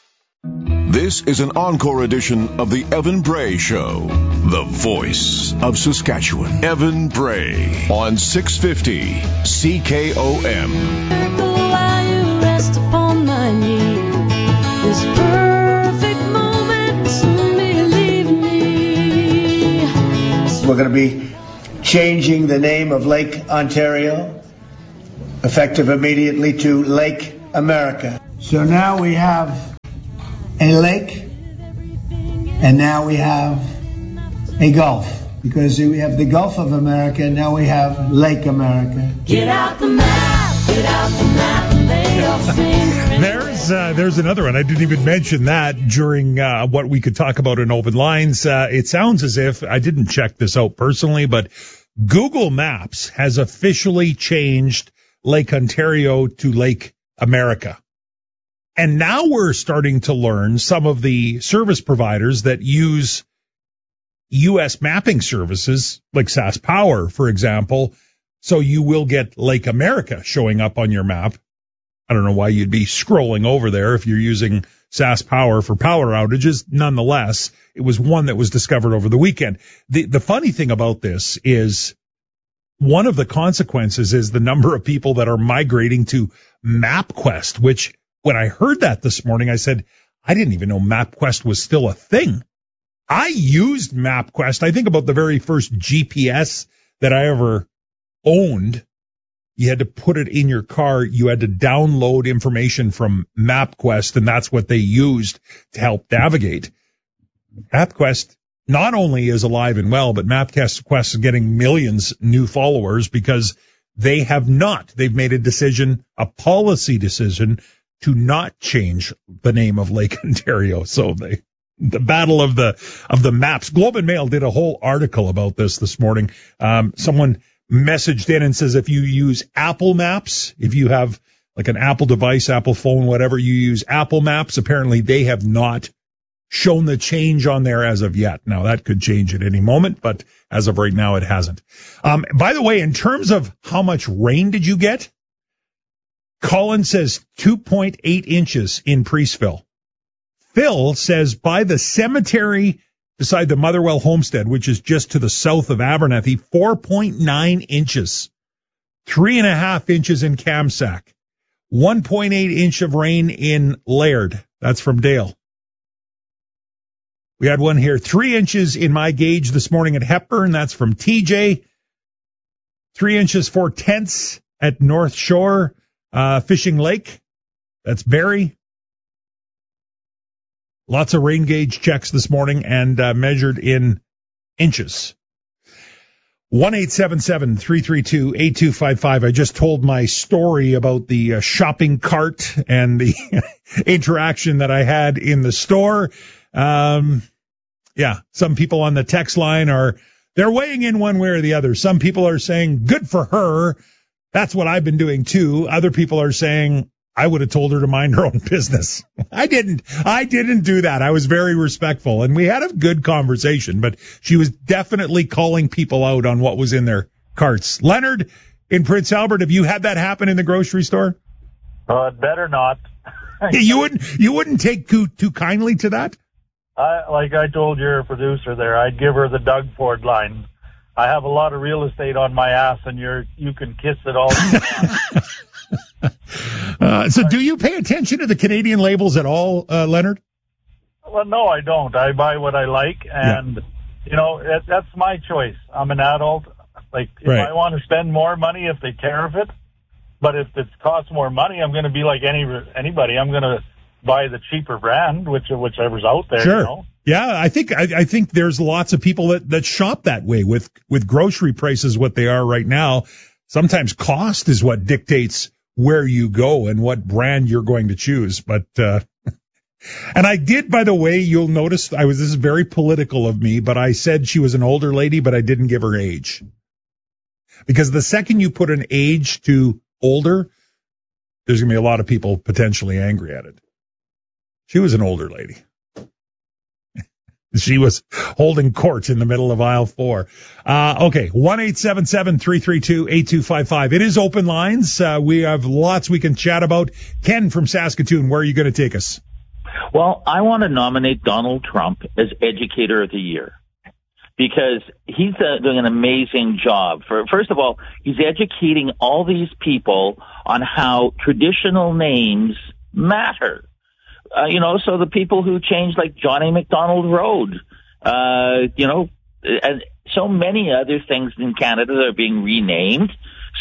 This is an encore edition of the Evan Bray Show, the voice of Saskatchewan. Evan Bray on six fifty C K O M. While you rest upon my knee, this perfect moment, soon believe me. We're going to be changing the name of Lake Ontario, effective immediately, to Lake America. So now we have a lake, and now we have a Gulf. Because we have the Gulf of America, and now we have Lake America. Get out the map, get out the map, and lay your finger. There's uh, there's another one. I didn't even mention that during uh, what we could talk about in open lines. Uh, it sounds as if, I didn't check this out personally, but Google Maps has officially changed Lake Ontario to Lake America. And now we're starting to learn some of the service providers that use U S mapping services, like SaskPower, for example. So you will get Lake America showing up on your map. I don't know why you'd be scrolling over there if you're using SaskPower for power outages. Nonetheless, it was one that was discovered over the weekend. The, the funny thing about this is one of the consequences is the number of people that are migrating to MapQuest, which when I heard that this morning, I said, I didn't even know MapQuest was still a thing. I used MapQuest. I think about the very first G P S that I ever owned. You had to put it in your car. You had to download information from MapQuest, and that's what they used to help navigate. MapQuest not only is alive and well, but MapQuest is getting millions new followers because they have not. They've made a decision, a policy decision, to not change the name of Lake Ontario. So they, the battle of the, of the maps. Globe and Mail did a whole article about this this morning. Um, someone messaged in and says, if you use Apple Maps, if you have like an Apple device, Apple phone, whatever, you use Apple Maps, apparently they have not shown the change on there as of yet. Now that could change at any moment, but as of right now, it hasn't. Um, by the way, in terms of how much rain did you get? Colin says two point eight inches in Priestville. Phil says by the cemetery beside the Motherwell Homestead, which is just to the south of Abernethy, four point nine inches. Three and a half inches in Kamsack. one point eight inch of rain in Laird. That's from Dale. We had one here, three inches in my gauge this morning at Hepburn. That's from T J. Three inches, four tenths at North Shore. Uh, Fishing Lake, that's Barrie. Lots of rain gauge checks this morning and uh, measured in inches. one eight seven seven, three three two, eight two five five. I just told my story about the uh, shopping cart and the interaction that I had in the store. Um, yeah, some people on the text line are, they're weighing in one way or the other. Some people are saying, good for her. That's what I've been doing too. Other people are saying, I would have told her to mind her own business. I didn't. I didn't do that. I was very respectful, and we had a good conversation, but she was definitely calling people out on what was in their carts. Leonard in Prince Albert, have you had that happen in the grocery store? Uh, better not. you wouldn't. You wouldn't take too too kindly to that? I, like I told your producer there, I'd give her the Doug Ford line. I have a lot of real estate on my ass, and you're you can kiss it all. uh, so, do you pay attention to the Canadian labels at all, uh, Leonard? Well, no, I don't. I buy what I like, and yeah. you know that, that's my choice. I'm an adult. Like, if right. I want to spend more money, if they tariff it, but if it costs more money, I'm going to be like any anybody. I'm going to buy the cheaper brand, which whichever's out there. Sure. You know? Yeah, I think I, I think there's lots of people that, that shop that way with, with grocery prices what they are right now. Sometimes cost is what dictates where you go and what brand you're going to choose. But uh, And I did, by the way, you'll notice I was, this is very political of me, but I said she was an older lady, but I didn't give her age. Because the second you put an age to older, there's going to be a lot of people potentially angry at it. She was an older lady. She was holding court in the middle of aisle four. Uh, okay, one eight seven seven, three three two, eight two five five. It is open lines. Uh, we have lots we can chat about. Ken from Saskatoon, where are you going to take us? Well, I want to nominate Donald Trump as Educator of the Year because he's uh, doing an amazing job. For First of all, he's educating all these people on how traditional names matter. Uh, you know, so the people who changed, like Johnny McDonald Road, uh, you know, and so many other things in Canada that are being renamed.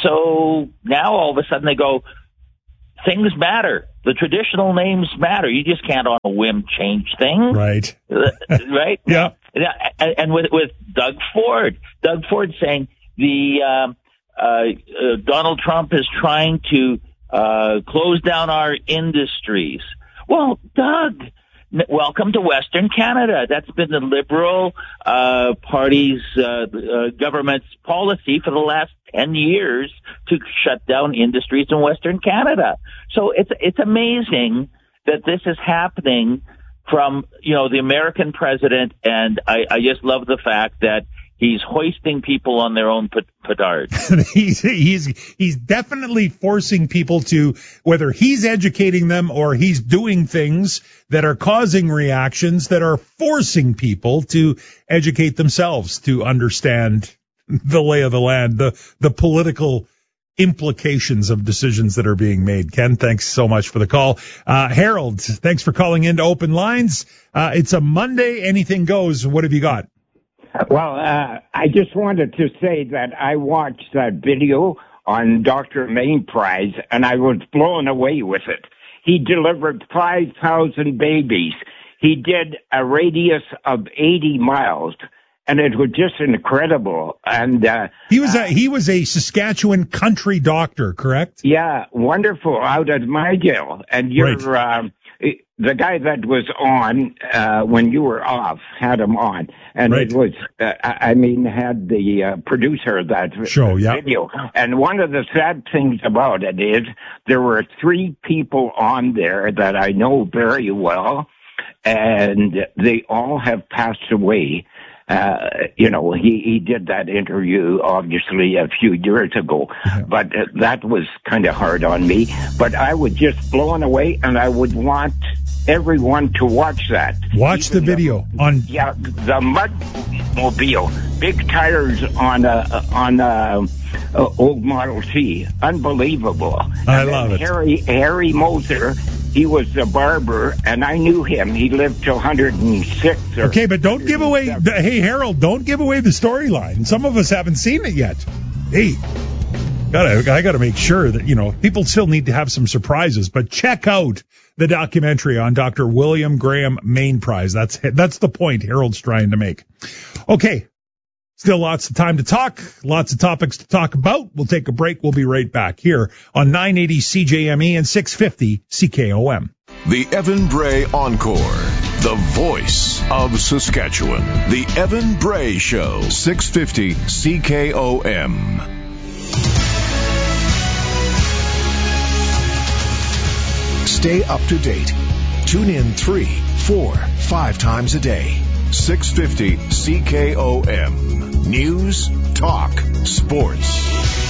So now all of a sudden they go, things matter. The traditional names matter. You just can't on a whim change things. Right. Right? Yeah. And with, with Doug Ford, Doug Ford saying the, um, uh, uh, Donald Trump is trying to, uh, close down our industries. Well, Doug, welcome to Western Canada. That's been the Liberal uh, Party's uh, uh, government's policy for the last ten years to shut down industries in Western Canada. So it's it's amazing that this is happening from, you know, the American president, and I, I just love the fact that he's hoisting people on their own petard. he's he's he's definitely forcing people to, whether he's educating them or he's doing things that are causing reactions that are forcing people to educate themselves to understand the lay of the land, the the political implications of decisions that are being made. Ken, thanks so much for the call. Uh, Harold, thanks for calling into Open Lines. Uh, it's a Monday. Anything goes. What have you got? Well, uh, I just wanted to say that I watched that video on Doctor Mainprize, and I was blown away with it. He delivered five thousand babies. He did a radius of eighty miles, and it was just incredible. And uh, he was a he was a Saskatchewan country doctor, correct? Yeah, wonderful, out at MyGill. And you're right. um, the guy that was on uh, when you were off had him on, and right. it was uh, I mean had the uh, producer of that show, yeah. video. And one of the sad things about it is there were three people on there that I know very well, and they all have passed away. Uh, you know, he, he did that interview, obviously, a few years ago, yeah. but uh, that was kind of hard on me. But I was just blown away, and I would want everyone to watch that. Watch Even the video the, on. Yeah, the Mudmobile, big tires on a on a, a old Model T, unbelievable. I and love it. Harry Harry Moser. He was a barber, and I knew him. He lived till one hundred six. Or okay, but don't give away. Hey, Harold, don't give away the storyline. Some of us haven't seen it yet. Hey, gotta, I got to make sure that, you know, people still need to have some surprises. But check out the documentary on Doctor William Graham Mainprize. That's that's the point Harold's trying to make. Okay. Still lots of time to talk, lots of topics to talk about. We'll take a break. We'll be right back here on nine eighty C J M E and six fifty C K O M. The Evan Bray Encore, the voice of Saskatchewan. The Evan Bray Show, six fifty C K O M. Stay up to date. Tune in three, four, five times a day. six fifty C K O M. News, talk, sports.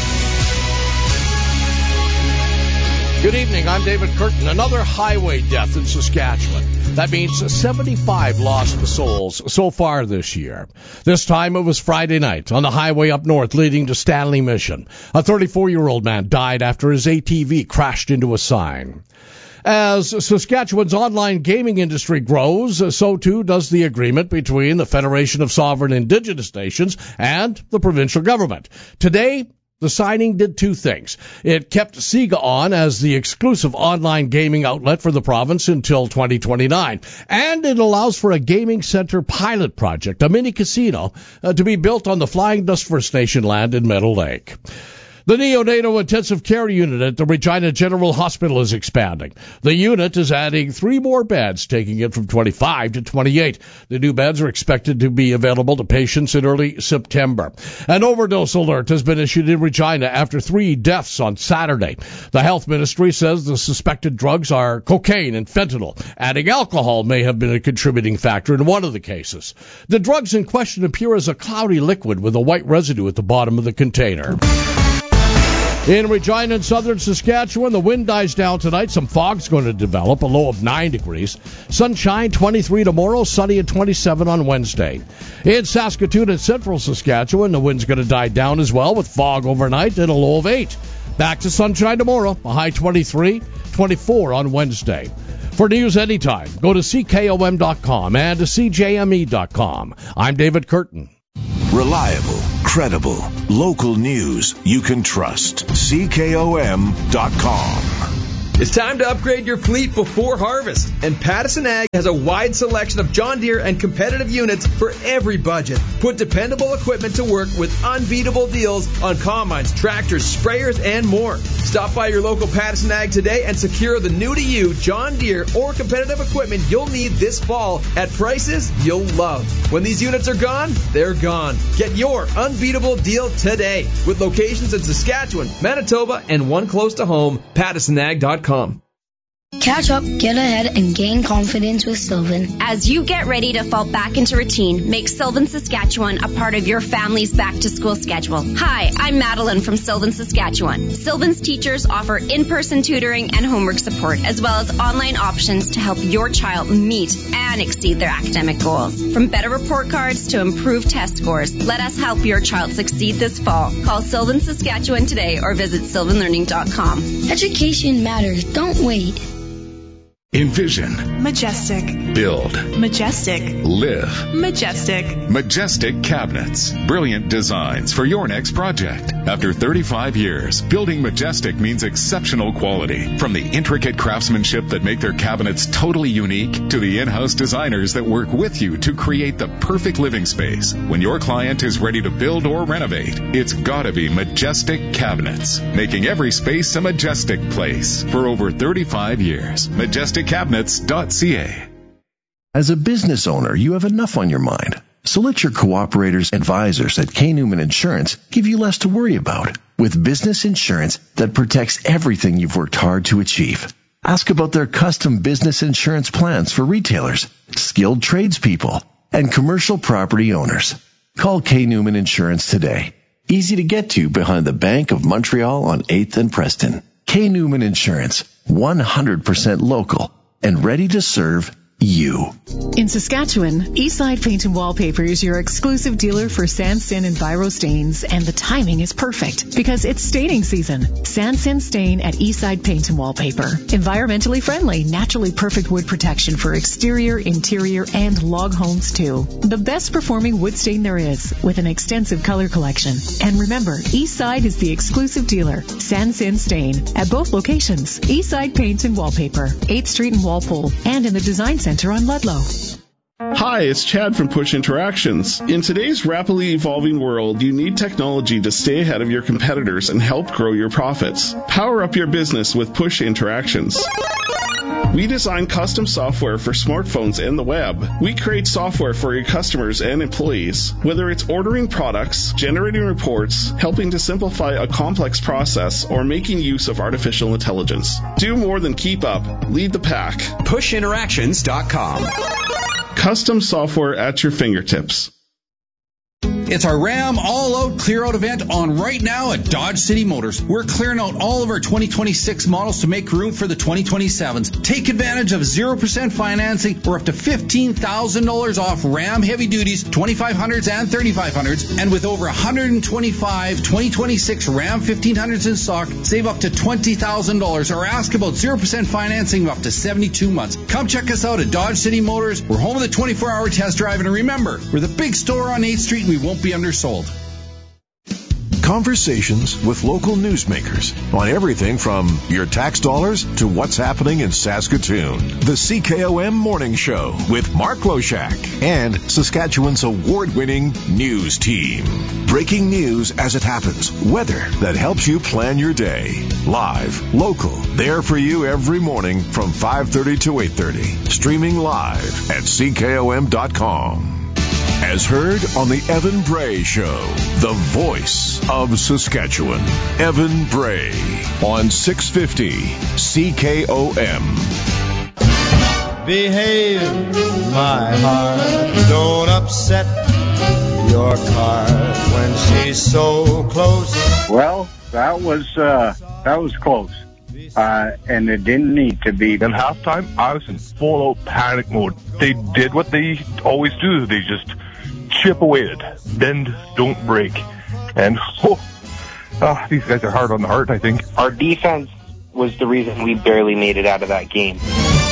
Good evening. I'm David Curtin. Another highway death in Saskatchewan. That means seventy-five lost souls so far this year. This time it was Friday night on the highway up north leading to Stanley Mission. A thirty-four-year-old man died after his A T V crashed into a sign. As Saskatchewan's online gaming industry grows, so too does the agreement between the Federation of Sovereign Indigenous Nations and the provincial government. Today, the signing did two things. It kept Sega on as the exclusive online gaming outlet for the province until twenty twenty-nine, and it allows for a gaming center pilot project, a mini casino, uh, to be built on the Flying Dust First Nation land in Meadow Lake. The neonatal intensive care unit at the Regina General Hospital is expanding. The unit is adding three more beds, taking it from twenty-five to twenty-eight. The new beds are expected to be available to patients in early September. An overdose alert has been issued in Regina after three deaths on Saturday. The health ministry says the suspected drugs are cocaine and fentanyl. Adding alcohol may have been a contributing factor in one of the cases. The drugs in question appear as a cloudy liquid with a white residue at the bottom of the container. In Regina and southern Saskatchewan, the wind dies down tonight. Some fog's going to develop, a low of nine degrees. Sunshine, twenty-three tomorrow, sunny at twenty-seven on Wednesday. In Saskatoon and central Saskatchewan, the wind's going to die down as well with fog overnight and a low of eight. Back to sunshine tomorrow, a high twenty-three, twenty-four on Wednesday. For news anytime, go to C K O M dot com and to C J M E dot com. I'm David Curtin. Reliable, credible, local news you can trust. C K O M dot com. It's time to upgrade your fleet before harvest, and Pattison Ag has a wide selection of John Deere and competitive units for every budget. Put dependable equipment to work with unbeatable deals on combines, tractors, sprayers, and more. Stop by your local Pattison Ag today and secure the new-to-you John Deere or competitive equipment you'll need this fall at prices you'll love. When these units are gone, they're gone. Get your unbeatable deal today with locations in Saskatchewan, Manitoba, and one close to home, Pattison Ag dot com. Catch up, get ahead, and gain confidence with Sylvan. As you get ready to fall back into routine, make Sylvan Saskatchewan a part of your family's back-to-school schedule. Hi, I'm Madeline from Sylvan Saskatchewan. Sylvan's teachers offer in-person tutoring and homework support, as well as online options to help your child meet and exceed their academic goals. From better report cards to improved test scores, let us help your child succeed this fall. Call Sylvan Saskatchewan today or visit sylvan learning dot com. Education matters. Don't wait. Envision. Majestic. Build. Majestic. Live. Majestic. Majestic Cabinets. Brilliant designs for your next project. After thirty-five years, building Majestic means exceptional quality. From the intricate craftsmanship that make their cabinets totally unique to the in-house designers that work with you to create the perfect living space. When your client is ready to build or renovate, it's gotta be Majestic Cabinets, making every space a majestic place for over thirty-five years. Majestic Cabinets dot C A. As a business owner, you have enough on your mind. So let your cooperators advisors at K. Newman Insurance give you less to worry about with business insurance that protects everything you've worked hard to achieve. Ask about their custom business insurance plans for retailers, skilled tradespeople, and commercial property owners. Call K. Newman Insurance today. Easy to get to behind the Bank of Montreal on eighth and Preston. K. Newman Insurance, one hundred percent local and ready to serve you. In Saskatchewan, Eastside Paint and Wallpaper is your exclusive dealer for Sandsin and Biro stains, and the timing is perfect because it's staining season. Sandsin Stain at Eastside Paint and Wallpaper. Environmentally friendly, naturally perfect wood protection for exterior, interior, and log homes too. The best performing wood stain there is with an extensive color collection. And remember, Eastside is the exclusive dealer. Sandsin Stain at both locations. Eastside Paint and Wallpaper, eighth Street in Walpole, and in the Design Center on Ludlow. Hi, it's Chad from Push Interactions. In today's rapidly evolving world, you need technology to stay ahead of your competitors and help grow your profits. Power up your business with Push Interactions. We design custom software for smartphones and the web. We create software for your customers and employees. Whether it's ordering products, generating reports, helping to simplify a complex process, or making use of artificial intelligence. Do more than keep up. Lead the pack. push interactions dot com. Custom software at your fingertips. It's our Ram All-Out Clear-Out event on right now at Dodge City Motors. We're clearing out all of our twenty twenty-six models to make room for the twenty twenty-sevens. Take advantage of zero percent financing or up to fifteen thousand dollars off Ram Heavy Duties, twenty-five hundreds and thirty-five hundreds. And with over one hundred twenty-five twenty twenty-six Ram fifteen hundreds in stock, save up to twenty thousand dollars or ask about zero percent financing of up to seventy-two months. Come check us out at Dodge City Motors. We're home of the twenty-four hour test drive. And remember, we're the big store on eighth Street and we won't be undersold. Conversations with local newsmakers on everything from your tax dollars to what's happening in Saskatoon. The C K O M Morning Show with Mark Loshak and Saskatchewan's award-winning news team. Breaking news as it happens. Weather that helps you plan your day. Live, local, there for you every morning from five thirty to eight thirty. Streaming live at C K O M dot com. As heard on the Evan Bray Show, the voice of Saskatchewan. Evan Bray on six fifty C K O M. Behave, my heart, don't upset your car when she's so close. Well, that was uh, that was close. Uh, and it didn't need to be. At halftime, I was in full-out panic mode. They did what they always do. They just chip away at it. Bend, don't break. And, oh, oh, these guys are hard on the heart, I think. Our defense was the reason we barely made it out of that game.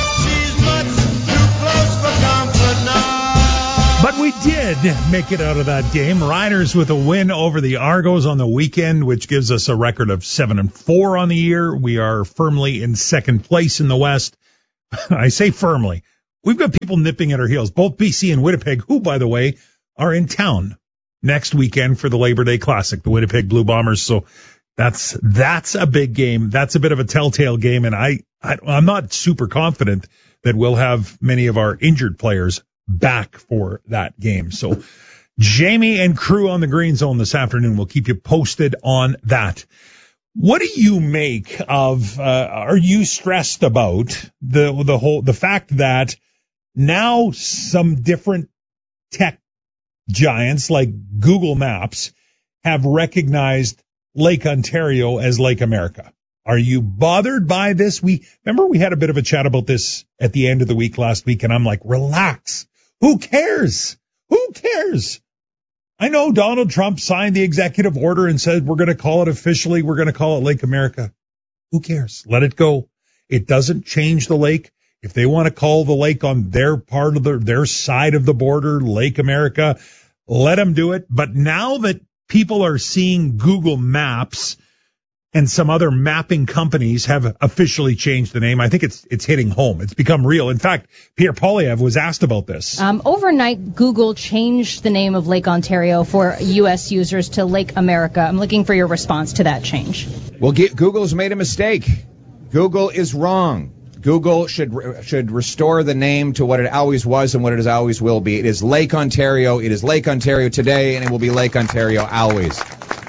But we did make it out of that game. Riders with a win over the Argos on the weekend, which gives us a record of seven and four on the year. We are firmly in second place in the West. I say firmly. We've got people nipping at our heels, both B C and Winnipeg, who, by the way, are in town next weekend for the Labor Day Classic, the Winnipeg Blue Bombers. So that's that's a big game. That's a bit of a telltale game, and I, I I'm not super confident that we'll have many of our injured players back for that game. So Jamie and crew on the Green Zone this afternoon will keep you posted on that. What do you make of, uh, are you stressed about the, the whole, the fact that now some different tech giants like Google Maps have recognized Lake Ontario as Lake America? Are you bothered by this? We, remember we had a bit of a chat about this at the end of the week last week, and I'm like, relax. Who cares? Who cares? I know Donald Trump signed the executive order and said we're going to call it officially, we're going to call it Lake America. Who cares? Let it go. It doesn't change the lake. If they want to call the lake on their part of the, their side of the border, Lake America, let them do it. But now that people are seeing Google Maps and some other mapping companies have officially changed the name, I think it's it's hitting home. It's become real. In fact, Pierre Poilievre was asked about this. Um, overnight, Google changed the name of Lake Ontario for U S users to Lake America. I'm looking for your response to that change. Well, Google's made a mistake. Google is wrong. Google should should restore the name to what it always was and what it always will be. It is Lake Ontario. It is Lake Ontario today, and it will be Lake Ontario always.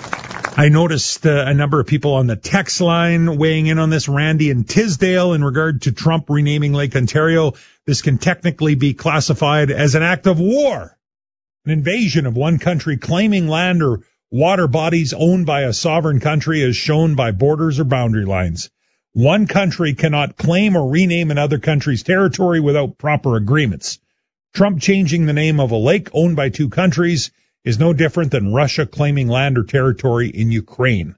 I noticed uh, a number of people on the text line weighing in on this. Randy in Tisdale, in regard to Trump renaming Lake Ontario, this can technically be classified as an act of war, an invasion of one country claiming land or water bodies owned by a sovereign country as shown by borders or boundary lines. One country cannot claim or rename another country's territory without proper agreements. Trump changing the name of a lake owned by two countries is no different than Russia claiming land or territory in Ukraine.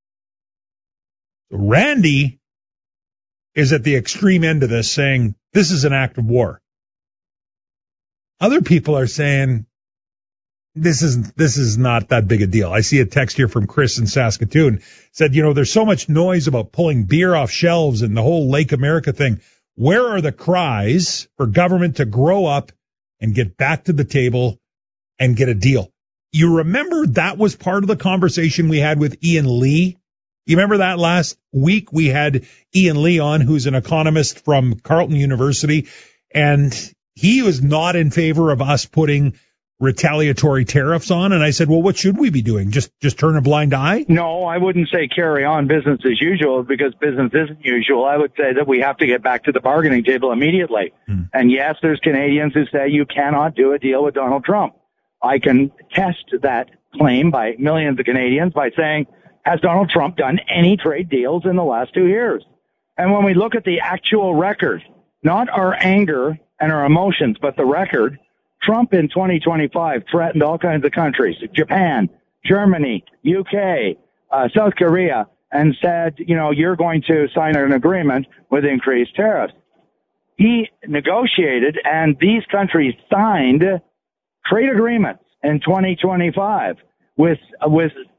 Randy is at the extreme end of this, saying this is an act of war. Other people are saying this is this is not that big a deal. I see a text here from Chris in Saskatoon. Said, you know, there's so much noise about pulling beer off shelves and the whole Lake America thing. Where are the cries for government to grow up and get back to the table and get a deal? You remember that was part of the conversation we had with Ian Lee? You remember that last week we had Ian Lee on, who's an economist from Carleton University, and he was not in favor of us putting retaliatory tariffs on. And I said, well, what should we be doing? Just just turn a blind eye? No, I wouldn't say carry on business as usual, because business isn't usual. I would say that we have to get back to the bargaining table immediately. Hmm. And yes, there's Canadians who say you cannot do a deal with Donald Trump. I can test that claim by millions of Canadians by saying, has Donald Trump done any trade deals in the last two years? And when we look at the actual record, not our anger and our emotions, but the record, Trump in twenty twenty-five threatened all kinds of countries, Japan, Germany, U K, uh, South Korea, and said, you know, you're going to sign an agreement with increased tariffs. He negotiated, and these countries signed trade agreements in twenty twenty-five with with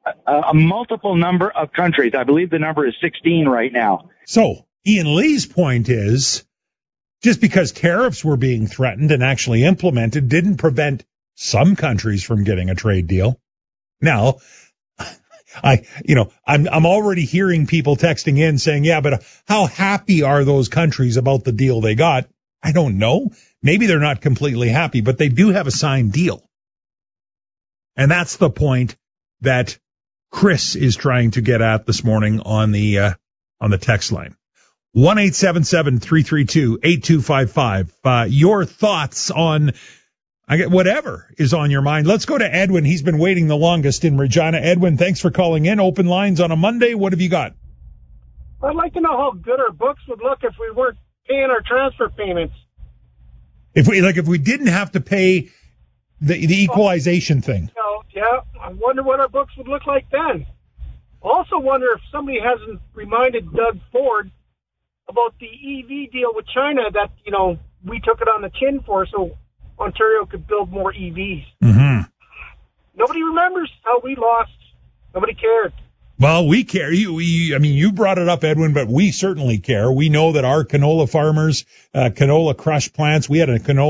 a, a multiple number of countries. I believe the number is sixteen right now. So Ian Lee's point is, just because tariffs were being threatened and actually implemented didn't prevent some countries from getting a trade deal. Now, I, you know, I'm, I'm already hearing people texting in saying, yeah, but how happy are those countries about the deal they got? I don't know. Maybe they're not completely happy, but they do have a signed deal. And that's the point that Chris is trying to get at this morning on the, uh, on the text line. one eight seven seven, three three two, eight two five five. Uh, your thoughts on, I get whatever is on your mind. Let's go to Edwin. He's been waiting the longest in Regina. Edwin, thanks for calling in. Open lines on a Monday. What have you got? I'd like to know how good our books would look if we weren't paying our transfer payments. If we, like, if we didn't have to pay the, the equalization thing. Oh, yeah. I wonder what our books would look like then. Also wonder if somebody hasn't reminded Doug Ford about the E V deal with China that, you know, we took it on the chin for so Ontario could build more E Vs. Mm-hmm. Nobody remembers how we lost. Nobody cared. Well, we care. You, we, I mean, you brought it up, Edwin, but we certainly care. We know that our canola farmers, uh, canola crush plants, we had a canola